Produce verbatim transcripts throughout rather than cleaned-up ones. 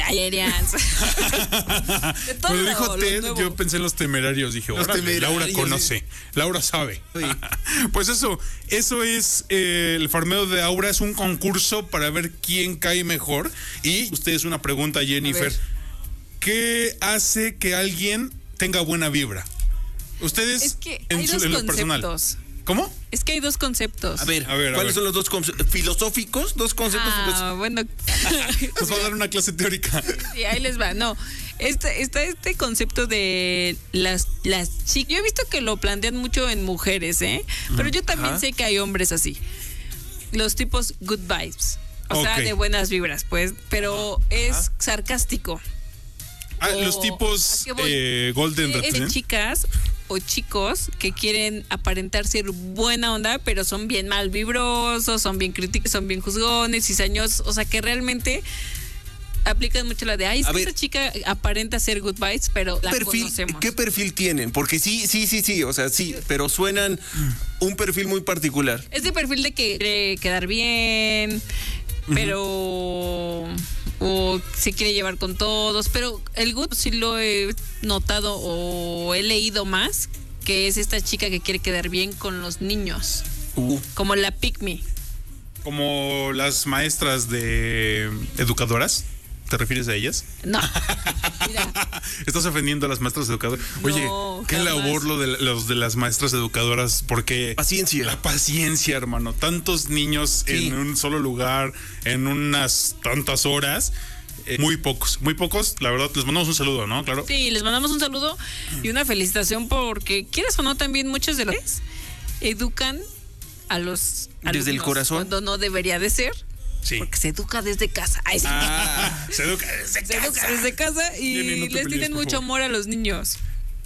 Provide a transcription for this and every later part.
Aerians. De todo. Cuando dijo lo Ted, nuevo. yo pensé en los temerarios. Dije, Los órale, temerarios, Laura conoce. sí. Laura sabe. Sí. Pues eso, eso es eh, el farmeo de Aura. Es un concurso para ver quién cae mejor. Y ustedes una pregunta, Jennifer. ¿Qué hace que alguien tenga buena vibra? Ustedes Es que en, hay su, dos en lo personal. conceptos. ¿Cómo? Es que hay dos conceptos. A ver, A ver, a ¿cuáles ver. son los dos conceptos filosóficos? Dos conceptos Ah, filosóficos. bueno. Nos va a dar una clase teórica. Sí, ahí les va. No, este, está este concepto de las, las chicas. Yo he visto que lo plantean mucho en mujeres, ¿eh? Pero yo también Ajá. sé que hay hombres así. Los tipos good vibes. O sea, Ok. de buenas vibras, pues. Pero es sarcástico. Ah, O- los tipos ¿a qué voy? eh, Golden Es de Retriever. chicas o chicos que quieren aparentar ser buena onda, pero son bien mal vibrosos, son bien críticos, son bien juzgones, cizañosos, o sea que realmente aplican mucho la de, ay, es A que ver. esta chica aparenta ser good vibes, pero la perfil, conocemos. ¿Qué perfil tienen? Porque sí, sí, sí, sí, o sea, sí, pero suenan un perfil muy particular. Ese perfil de que quiere quedar bien, pero o se quiere llevar con todos, pero el good sí lo he notado o he leído más, que es esta chica que quiere quedar bien con los niños, Uh, como la pick me. Como las maestras de educadoras. ¿Te refieres a ellas? No. Mira, Estás ofendiendo a las maestras educadoras. Oye, No, qué jamás. labor lo de los de las maestras educadoras, porque Paciencia. la paciencia, hermano. Tantos niños Sí. en un solo lugar, en unas tantas horas. eh, muy pocos, muy pocos. La verdad, les mandamos un saludo, ¿no? Claro. sí, les mandamos un saludo y una felicitación porque, quieras o no, también muchos de los educan a los Desde el alumnos corazón. cuando no debería de ser, Sí. porque se educa desde casa. Ay, sí. Ah, se educa desde Se casa. educa desde casa y Jenny, no te les pelees, tienen por mucho favor. amor a los niños.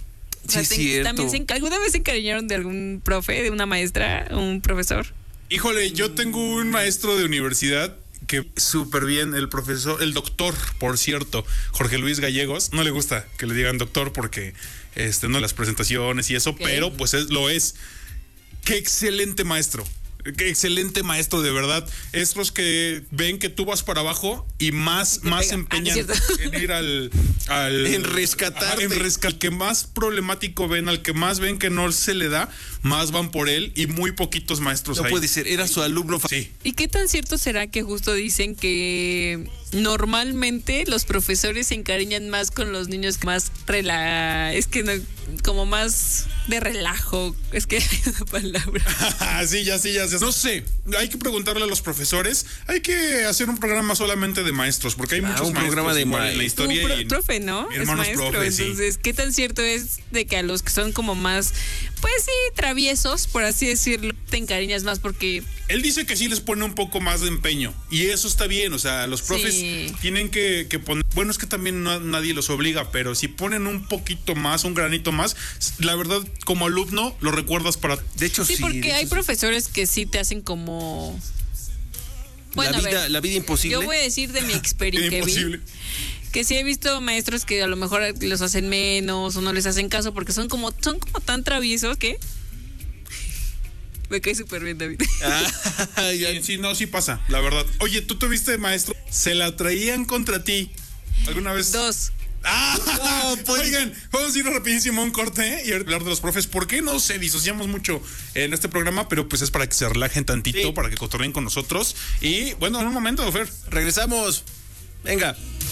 O sea, Sí, es te- cierto. También se enca- ¿alguna vez se encariñaron de algún profe, de una maestra, un profesor? Híjole, yo tengo un maestro de universidad que súper bien, el profesor, el doctor, por cierto, Jorge Luis Gallegos. No le gusta que le digan doctor porque este no las presentaciones y eso, Ok. pero pues es, lo es. Qué excelente maestro. Qué excelente maestro, de verdad. Es los que ven que tú vas para abajo y más, Te más pega. empeñan Ah, no es cierto. en ir al, al- En rescatarte. Ajá, en resca- al que más problemático ven, al que más ven que no se le da, más van por él y muy poquitos maestros no hay. puede ser, era su alumno. fa- Sí. ¿Y qué tan cierto será que justo dicen que normalmente los profesores se encariñan más con los niños que más rela... Es que no, como más de relajo. Es que hay una palabra. sí, ya, sí, ya, ya. No sé, hay que preguntarle a los profesores. Hay que hacer un programa solamente de maestros, porque hay Ah, muchos un maestros programa de igual en la maestros. Tu historia. pro- y- profe, ¿no? mi Es hermano es maestro. profe, sí. Entonces, ¿qué tan cierto es de que a los que son como más, pues sí, traviesos, por así decirlo, te encariñas más porque Él dice que sí les pone un poco más de empeño y eso está bien, o sea, los profes Sí. tienen que, que poner, bueno, es que también no- nadie los obliga, pero si ponen un poquito más, un granito más, la verdad, como alumno, lo recuerdas para... De hecho, sí, sí. porque de hay hecho, sí. profesores que sí te hacen como bueno, la, a vida, ver, la vida imposible. yo voy a decir de mi experiencia que vi, Imposible. que sí he visto maestros que a lo mejor los hacen menos o no les hacen caso porque son como son como tan traviesos que me cae súper bien, David. Ah, ya. Sí, sí, no, sí pasa, la verdad. Oye, tú tuviste maestro, se la traían contra ti alguna vez. Dos. Ah, No, pues- oigan, vamos a ir rapidísimo a un corte y hablar de los profes. ¿Por qué no se disociamos mucho en este programa? Pero pues es para que se relajen tantito, Sí. para que cotorreen con nosotros. Y bueno, en un momento, Fer. Regresamos. Venga.